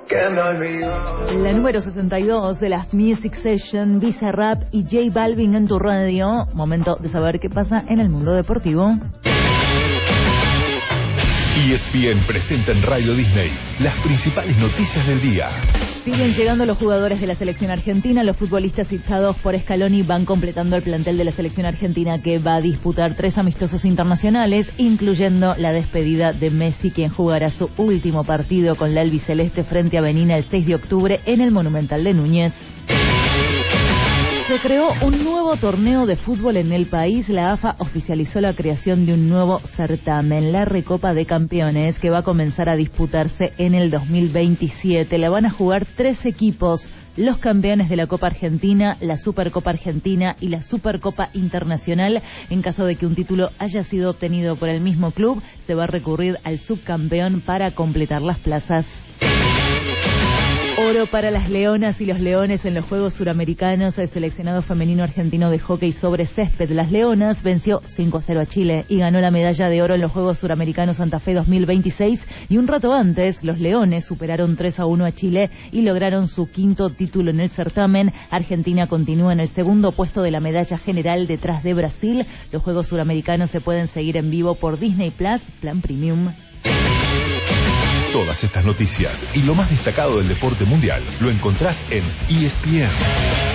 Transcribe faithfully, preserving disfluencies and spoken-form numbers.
La número sesenta y dos de las Music Session, Bizarrap y J Balvin en tu radio. Momento de saber qué pasa en el mundo deportivo. E S P N presenta en Radio Disney las principales noticias del día. Siguen llegando los jugadores de la selección argentina. Los futbolistas citados por Scaloni van completando el plantel de la selección argentina, que va a disputar tres amistosos internacionales, incluyendo la despedida de Messi, quien jugará su último partido con la albiceleste frente a Benín el seis de octubre en el Monumental de Núñez. Se creó un nuevo torneo de fútbol en el país. La A F A oficializó la creación de un nuevo certamen, la Recopa de Campeones, que va a comenzar a disputarse en el dos mil veintisiete. La van a jugar tres equipos: los campeones de la Copa Argentina, la Supercopa Argentina y la Supercopa Internacional. En caso de que un título haya sido obtenido por el mismo club, se va a recurrir al subcampeón para completar las plazas. Oro para las leonas y los leones en los Juegos Suramericanos. El seleccionado femenino argentino de hockey sobre césped, las leonas, venció cinco a cero a Chile y ganó la medalla de oro en los Juegos Suramericanos Santa Fe dos mil veintiséis. Y un rato antes, los leones superaron tres a uno a Chile y lograron su quinto título en el certamen. Argentina continúa en el segundo puesto de la medalla general, detrás de Brasil. Los Juegos Suramericanos se pueden seguir en vivo por Disney Plus, Plan Premium. Todas estas noticias y lo más destacado del deporte mundial lo encontrás en E S P N.